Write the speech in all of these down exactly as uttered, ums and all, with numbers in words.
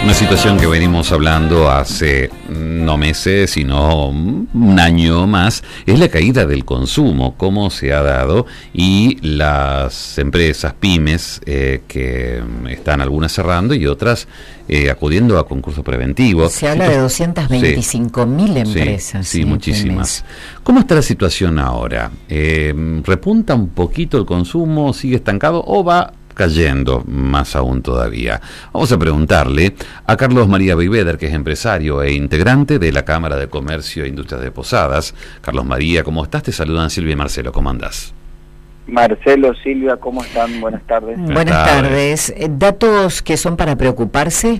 Una situación que venimos hablando hace no meses, sino un año más, es la caída del consumo, cómo se ha dado, y las empresas, pymes, eh, que están algunas cerrando y otras eh, acudiendo a concursos preventivos. Se habla de doscientas veinticinco mil empresas. Sí, sí, sí, muchísimas. pymes. ¿Cómo está la situación ahora? Eh, ¿Repunta un poquito el consumo, sigue estancado o va cayendo más aún todavía? Vamos a preguntarle a Carlos María Beiveder, que es empresario e integrante de la Cámara de Comercio e Industrias de Posadas. Carlos María, ¿cómo estás? Te saludan Silvia y Marcelo, ¿cómo andás? Marcelo, Silvia, ¿cómo están? Buenas tardes. Buenas, Buenas tardes. tardes. ¿Datos que son para preocuparse?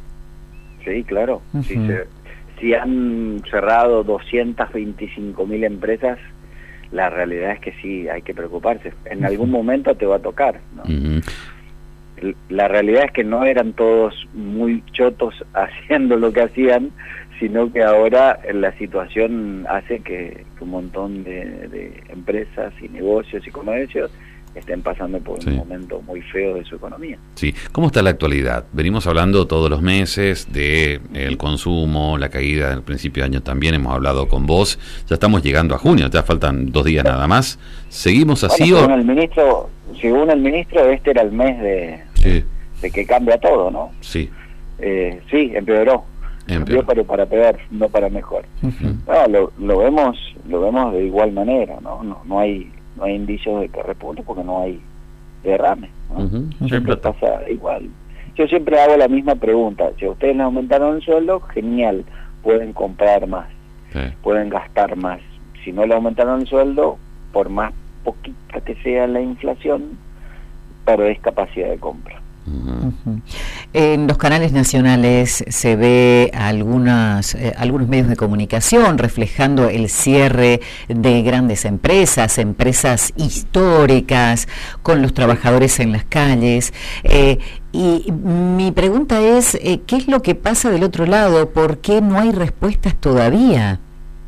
Sí, claro. Uh-huh. Si, se, si han cerrado doscientas veinticinco mil empresas, la realidad es que sí, hay que preocuparse. En algún momento te va a tocar, ¿no? Uh-huh. La realidad es que no eran todos muy chotos haciendo lo que hacían, sino que ahora la situación hace que, que un montón de, de empresas y negocios y comercios estén pasando por sí. un momento muy feo de su economía. Sí. ¿Cómo está la actualidad? Venimos hablando todos los meses de el consumo, la caída del principio de año también, hemos hablado con vos, ya estamos llegando a junio, ya faltan dos días nada más. ¿Seguimos así bueno, o...? Según el ministro, según el ministro, este era el mes de, sí. de que cambia todo, ¿no? Sí. Eh, sí, empeoró. Empeoró, pero para peor, no para mejor. Uh-huh. No, lo, lo vemos, lo vemos de igual manera, ¿no? No, no hay... no hay indicios de que repunte porque no hay derrame, ¿no? Uh-huh. Siempre pasa igual. Yo siempre hago la misma pregunta: si a ustedes les aumentaron el sueldo, genial, pueden comprar más, sí. pueden gastar más. Si no le aumentaron el sueldo, por más poquita que sea la inflación, perdés capacidad de compra. Uh-huh. Uh-huh. En los canales nacionales se ve algunas, eh, algunos medios de comunicación reflejando el cierre de grandes empresas, empresas históricas, con los trabajadores en las calles. Eh, y mi pregunta es, eh, ¿qué es lo que pasa del otro lado? ¿Por qué no hay respuestas todavía?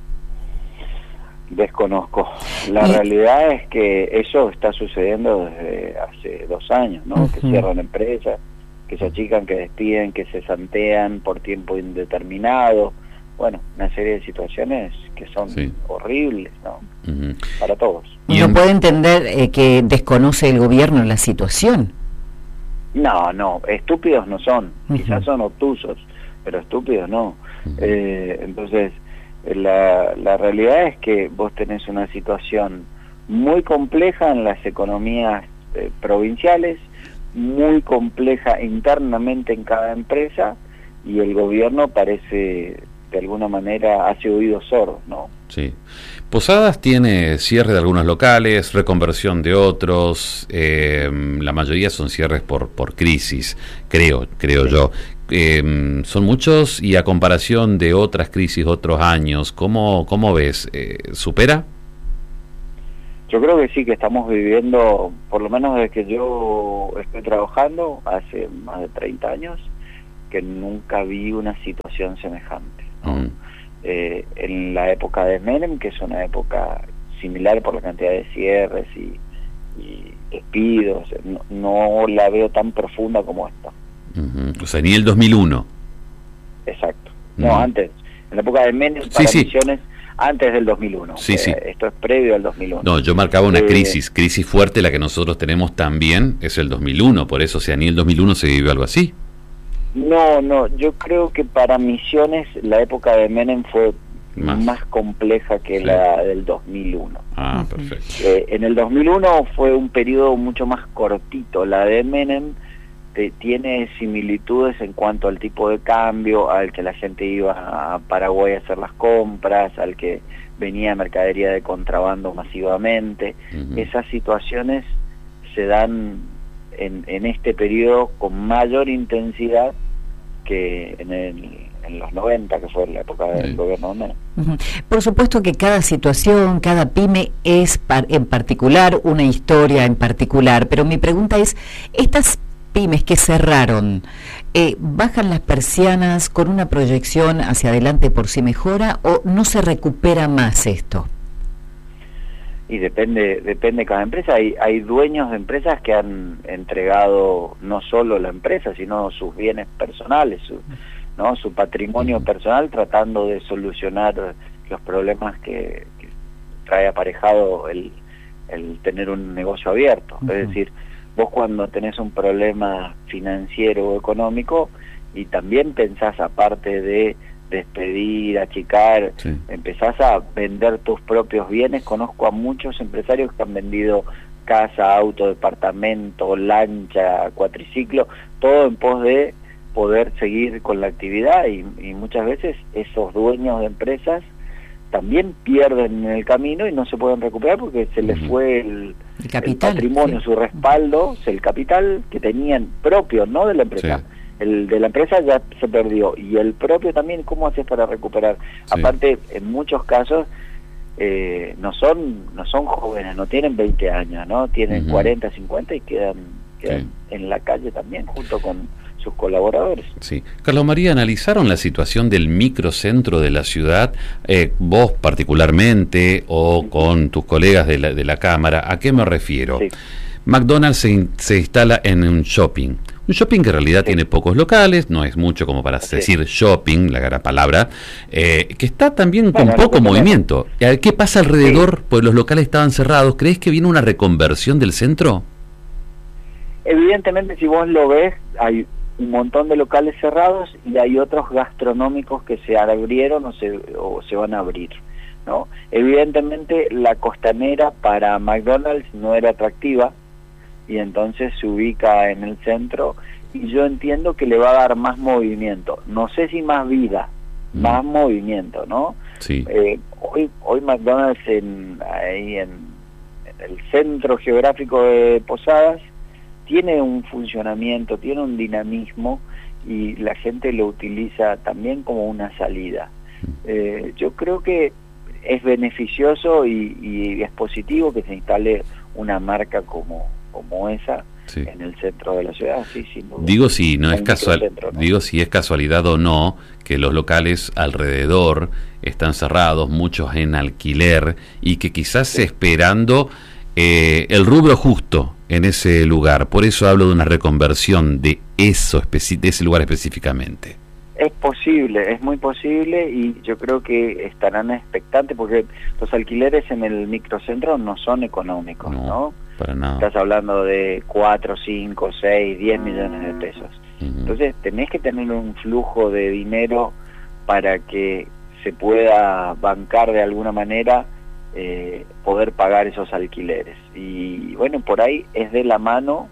Desconozco. La y... realidad es que eso está sucediendo desde hace dos años, ¿no? Uh-huh. Que cierran empresas, que se achican, que despiden, que se santean por tiempo indeterminado. Bueno, una serie de situaciones que son sí. horribles, ¿no? Uh-huh. Para todos. ¿No en... puede entender eh, que desconoce el gobierno la situación? No, no, estúpidos no son. Uh-huh. Quizás son obtusos, pero estúpidos no. Uh-huh. Eh, entonces... La, la realidad es que vos tenés una situación muy compleja en las economías eh, provinciales, muy compleja internamente en cada empresa, y el gobierno parece, de alguna manera, hace oídos sordos, ¿no? Sí. Posadas tiene cierre de algunos locales, reconversión de otros, eh, la mayoría son cierres por, por crisis, creo, creo sí. yo. Eh, son muchos, y a comparación de otras crisis, otros años, ¿cómo, cómo ves? Eh, ¿Supera? Yo creo que sí, que estamos viviendo, por lo menos desde que yo estoy trabajando, hace más de treinta años, que nunca vi una situación semejante, ¿no? Mm. Eh, en la época de Menem, que es una época similar por la cantidad de cierres y, y despidos, no, no la veo tan profunda como esta. Uh-huh. O sea, ni el dos mil uno. Exacto. No, uh-huh. antes. En la época de Menem, para sí, misiones, sí. antes del dos mil uno. Sí, eh, sí. Esto es previo al dos mil uno. No, yo marcaba una eh, crisis, crisis fuerte, la que nosotros tenemos también, es el dos mil uno, por eso, o sea, ni el dos mil uno se vivió algo así. No, no, yo creo que para misiones la época de Menem fue más, más compleja que sí. la del dos mil uno. Ah, perfecto. Eh, en el dos mil uno fue un periodo mucho más cortito. La de Menem te, tiene similitudes en cuanto al tipo de cambio, al que la gente iba a Paraguay a hacer las compras, al que venía mercadería de contrabando masivamente. Uh-huh. Esas situaciones se dan en, en este periodo con mayor intensidad que en, el, en los noventa, que fue la época del sí. gobierno de Menem. Uh-huh. Por supuesto que cada situación, cada pyme es par, en particular, una historia en particular, pero mi pregunta es, estas pymes que cerraron, eh, ¿bajan las persianas con una proyección hacia adelante por si mejora o no se recupera más esto? y depende depende de cada empresa. Hay, hay dueños de empresas que han entregado no solo la empresa, sino sus bienes personales, su, ¿no? su patrimonio personal, tratando de solucionar los problemas que, que trae aparejado el, el tener un negocio abierto. Uh-huh. Es decir, vos cuando tenés un problema financiero o económico y también pensás, aparte de despedir, achicar, sí. empezás a vender tus propios bienes. Conozco a muchos empresarios que han vendido casa, auto, departamento, lancha, cuatriciclo, todo en pos de poder seguir con la actividad, y, y muchas veces esos dueños de empresas también pierden en el camino y no se pueden recuperar porque se les fue el, el, capital, el patrimonio, sí. su respaldo, el capital que tenían propio, no de la empresa. Sí. El de la empresa ya se perdió, y el propio también. ¿Cómo haces para recuperar? Sí. Aparte, en muchos casos eh, no son no son jóvenes, no tienen veinte años, no tienen uh-huh. cuarenta, cincuenta y quedan, quedan sí. en la calle también junto con sus colaboradores. Sí. Carlos María, ¿analizaron la situación del microcentro de la ciudad, eh, vos particularmente o con tus colegas de la, de la Cámara? ¿A qué me refiero? Sí. McDonald's se, se instala en un shopping. Un shopping que en realidad sí. tiene pocos locales, no es mucho como para sí. decir shopping, la gran palabra, eh, que está también con bueno, poco movimiento. ¿Qué pasa alrededor? Sí. Pues los locales estaban cerrados. ¿Crees que viene una reconversión del centro? Evidentemente, si vos lo ves, hay un montón de locales cerrados y hay otros gastronómicos que se abrieron o se, o se van a abrir, ¿no? Evidentemente, la costanera para McDonald's no era atractiva, y entonces se ubica en el centro, y yo entiendo que le va a dar más movimiento, no sé si más vida, mm. más movimiento, ¿no? Sí. Eh, hoy hoy McDonald's en ahí en, en el centro geográfico de Posadas tiene un funcionamiento, tiene un dinamismo, y la gente lo utiliza también como una salida. Eh, yo creo que es beneficioso y, y es positivo que se instale una marca como como esa sí. en el centro de la ciudad. Sí, sin duda. Digo si no es casual, ¿no? digo si es casualidad o no que los locales alrededor están cerrados, muchos en alquiler, y que quizás sí. esperando eh, el rubro justo en ese lugar. Por eso hablo de una reconversión de eso especi- de ese lugar específicamente. Es posible, es muy posible, y yo creo que estarán expectantes porque los alquileres en el microcentro no son económicos, ¿no? ¿no? Para nada. Estás hablando de cuatro, cinco, seis, diez millones de pesos. Uh-huh. Entonces tenés que tener un flujo de dinero para que se pueda bancar de alguna manera, eh, poder pagar esos alquileres. Y bueno, por ahí es de la mano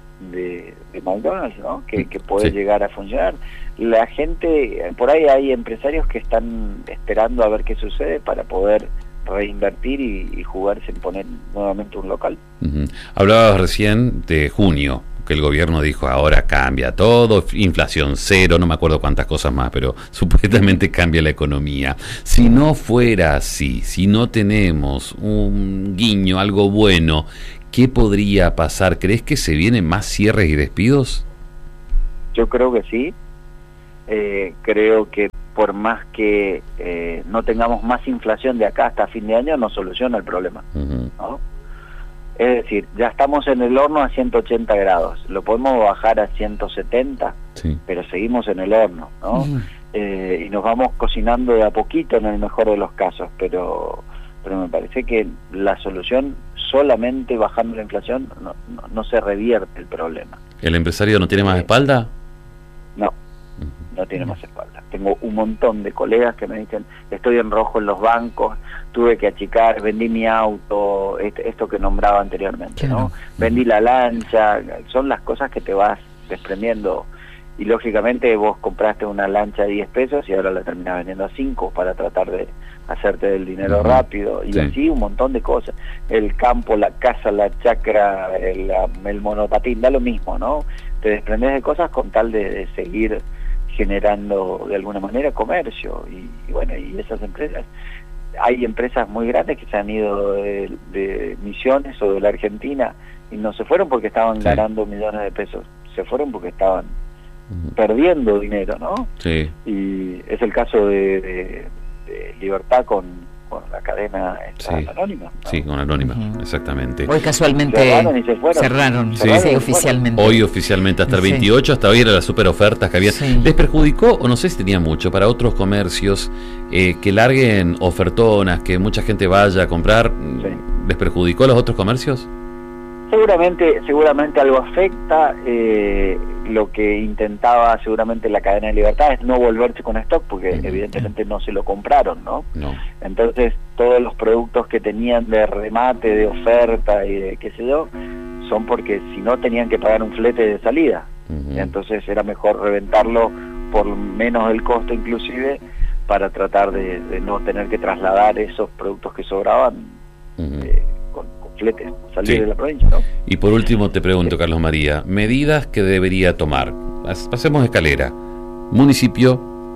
de, de McDonald's, ¿no? Que, que puede sí. llegar a funcionar. La gente, por ahí hay empresarios que están esperando a ver qué sucede para poder reinvertir y, y jugarse en poner nuevamente un local. Uh-huh. Hablabas recién de junio, que el gobierno dijo ahora cambia todo, inflación cero, no me acuerdo cuántas cosas más, pero supuestamente cambia la economía. Si no fuera así, si no tenemos un guiño, algo bueno, ¿qué podría pasar? ¿Crees que se vienen más cierres y despidos? Yo creo que sí. Eh, creo que por más que eh, no tengamos más inflación de acá hasta fin de año, no soluciona el problema, uh-huh. ¿no? Es decir, ya estamos en el horno a ciento ochenta grados, lo podemos bajar a ciento setenta, sí. pero seguimos en el horno, ¿no? Uh-huh. Eh, y nos vamos cocinando de a poquito en el mejor de los casos, pero pero me parece que la solución solamente bajando la inflación no, no, no se revierte el problema. ¿El empresario no tiene más espalda? No. No tiene más espalda. Tengo un montón de colegas que me dicen, estoy en rojo en los bancos, tuve que achicar, vendí mi auto, esto que nombraba anteriormente, claro. ¿no? Vendí la lancha, son las cosas que te vas desprendiendo, y lógicamente vos compraste una lancha de diez pesos y ahora la terminás vendiendo a cinco para tratar de hacerte del dinero uh-huh. rápido, y sí. así un montón de cosas. El campo, la casa, la chacra, el, el monopatín, da lo mismo, ¿no? Te desprendes de cosas con tal de, de seguir generando de alguna manera comercio, y, y bueno, y esas empresas, hay empresas muy grandes que se han ido de, de Misiones o de la Argentina y no se fueron porque estaban sí. ganando millones de pesos, se fueron porque estaban uh-huh. perdiendo dinero, ¿no? Sí. Y es el caso de, de, de Libertad con, con la cadena esta Sí. anónima, ¿no? Sí, con Anónima, Ujú. exactamente. Hoy casualmente Cerraron y se fueron. cerraron, Sí. sí, Sí. oficialmente. Hoy oficialmente hasta el Sí. veintiocho, hasta hoy eran las super ofertas que había. Sí. ¿Les perjudicó, o no sé si tenía mucho, para otros comercios eh, que larguen ofertonas, que mucha gente vaya a comprar? Sí. ¿Les perjudicó a los otros comercios? Seguramente, seguramente algo afecta. Eh, lo que intentaba seguramente la cadena de Libertad es no volverse con stock, porque Ujú. evidentemente no se lo compraron, ¿no? No. Entonces todos los productos que tenían de remate, de oferta y de qué sé yo, son porque si no tenían que pagar un flete de salida. Ujú. Entonces era mejor reventarlo por menos del costo inclusive, para tratar de, de no tener que trasladar esos productos que sobraban Ujú. eh, con, con fletes, salir Sí. de la provincia, ¿no? Y por último te pregunto, Carlos María, medidas que debería tomar. Pas- Pasemos escalera. Municipio,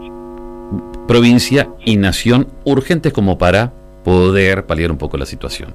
provincia y nación, urgentes como para poder paliar un poco la situación.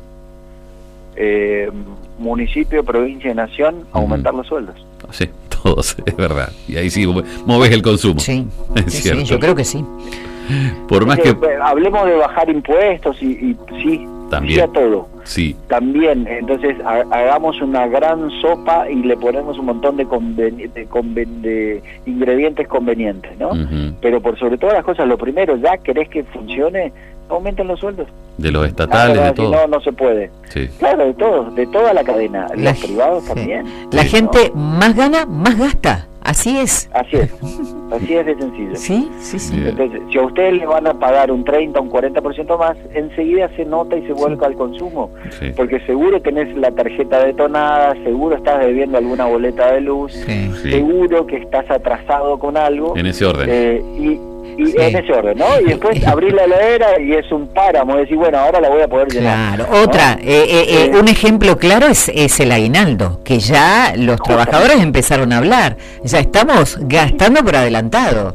Eh, municipio, provincia y nación, aumentar los sueldos. Sí, todos, es verdad. Y ahí sí moves el consumo. Sí, Es sí, cierto. sí, yo creo que sí. Por más Eh, que... eh, hablemos de bajar impuestos y, y sí, También. sí a todo. Sí, También, entonces ha- hagamos una gran sopa y le ponemos un montón de, conven- de, conven- de ingredientes convenientes, ¿no? ujú. Pero por sobre todas las cosas, lo primero, ya querés que funcione, aumenten los sueldos. De los estatales, Ah, de si todo. no, no se puede. Sí. Claro, de todos, de toda la cadena, La los ge- privados sí. también. La Sí. gente más gana, más gasta. Así es. Así es, así es de sencillo. Sí, sí, sí. Bien. Entonces, si a ustedes le van a pagar un treinta, un cuarenta por ciento más, enseguida se nota y se vuelca al consumo. Sí. Porque seguro tenés la tarjeta detonada, seguro estás debiendo alguna boleta de luz, Sí. Sí. seguro que estás atrasado con algo. En ese orden. eh, y y Sí. en ese orden, ¿no? Y después abrir la heladera y es un páramo, decir, bueno, ahora la voy a poder llenar. Claro. ¿no? Otra, eh, eh, eh, Eh, un ejemplo claro es, es el aguinaldo, que ya los trabajadores empezaron a hablar. Ya estamos gastando por adelantado.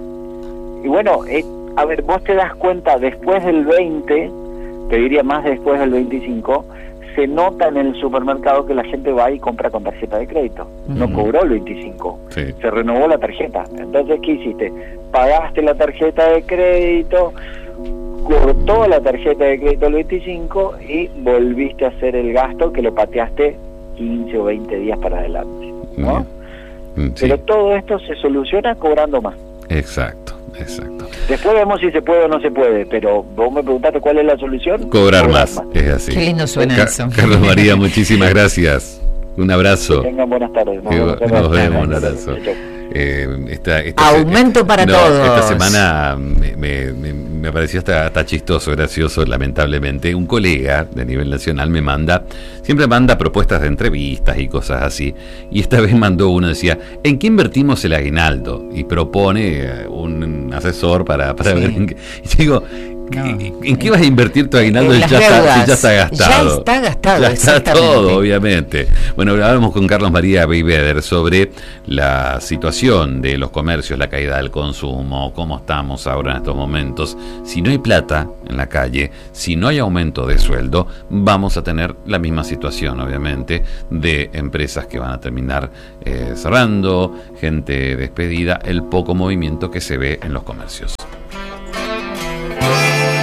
Y bueno, eh, a ver, vos te das cuenta, después del veinte, te diría más después del veinticinco, se nota en el supermercado que la gente va y compra con tarjeta de crédito. No Ujú. cobró el veinticinco, Sí. se renovó la tarjeta. Entonces, ¿qué hiciste? Pagaste la tarjeta de crédito, cortó la tarjeta de crédito el veinticinco y volviste a hacer el gasto que lo pateaste quince o veinte días para adelante, ¿no? Bien. Sí. Pero todo esto se soluciona cobrando más. Exacto, exacto. Después vemos si se puede o no se puede, pero vos me preguntaste cuál es la solución. Cobrar más, es así. Qué lindo suena Ca- eso. Carlos María, muchísimas gracias. Un abrazo. Que tengan buenas tardes. Nos Que- vemos. nos vemos, un Gracias. abrazo. Chau. Eh, esta, esta- Aumento para no, todos. Esta semana me, me, me- me pareció hasta, hasta chistoso, gracioso, lamentablemente. Un colega de nivel nacional me manda, siempre manda propuesas de entrevistas y cosas así. Y esta vez mandó uno, decía, ¿en qué invertimos el aguinaldo? Y propone eh, un asesor para, para Sí. ver en qué. Y yo digo, No. ¿en qué vas a invertir tu aguinaldo En si las ya, está, deudas. si ya está gastado? Ya está gastado, Ya está exactamente. todo, obviamente. Bueno, hablábamos con Carlos María Beiveder sobre la situación de los comercios, la caída del consumo, cómo estamos ahora en estos momentos. Si no hay plata en la calle, si no hay aumento de sueldo, vamos a tener la misma situación, obviamente, de empresas que van a terminar eh, cerrando, gente despedida, el poco movimiento que se ve en los comercios.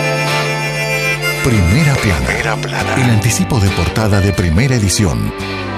Primera plana. El anticipo de portada de Primera Edición.